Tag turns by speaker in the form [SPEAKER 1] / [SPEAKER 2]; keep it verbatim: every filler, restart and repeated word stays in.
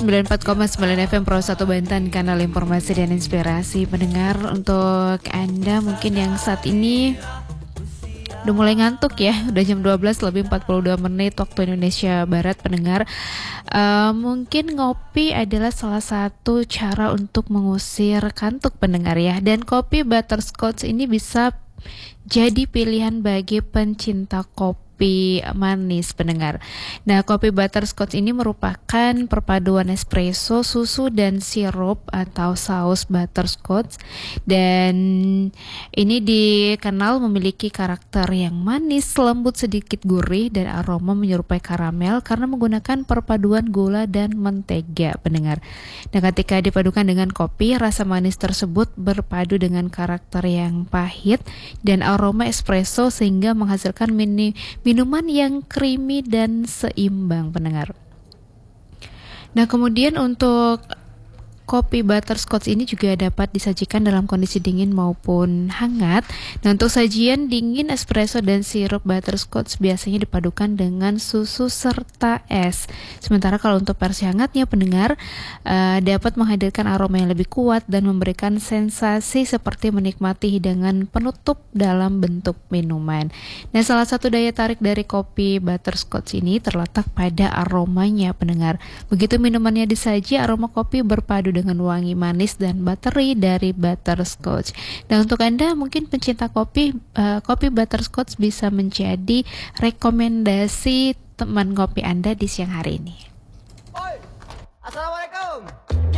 [SPEAKER 1] sembilan puluh empat koma sembilan F M Pro satu Banten, kanal informasi dan inspirasi pendengar. Untuk Anda mungkin yang saat ini udah mulai ngantuk ya, udah jam dua belas lebih empat puluh dua menit waktu Indonesia Barat pendengar. Uh, mungkin ngopi adalah salah satu cara untuk mengusir kantuk pendengar ya. Dan kopi butterscotch ini bisa jadi pilihan bagi pencinta kopi manis pendengar. Nah, kopi butterscotch ini merupakan perpaduan espresso, susu dan sirup atau saus butterscotch, dan ini dikenal memiliki karakter yang manis, lembut, sedikit gurih dan aroma menyerupai karamel karena menggunakan perpaduan gula dan mentega pendengar. Nah, ketika dipadukan dengan kopi, rasa manis tersebut berpadu dengan karakter yang pahit dan aroma espresso sehingga menghasilkan mini minuman yang creamy dan seimbang pendengar. Nah, kemudian untuk kopi butterscotch ini juga dapat disajikan dalam kondisi dingin maupun hangat. Nah, untuk sajian dingin, espresso dan sirup butterscotch biasanya dipadukan dengan susu serta es. Sementara kalau untuk versi hangatnya pendengar uh, dapat menghadirkan aroma yang lebih kuat dan memberikan sensasi seperti menikmati hidangan penutup dalam bentuk minuman. Nah, salah satu daya tarik dari kopi butterscotch ini terletak pada aromanya pendengar. Begitu minumannya disaji, aroma kopi berpadu dengan wangi manis dan bateri dari butterscotch. Dan untuk Anda mungkin pencinta kopi, uh, kopi butterscotch bisa menjadi rekomendasi teman kopi Anda di siang hari ini.
[SPEAKER 2] Oi, Assalamualaikum.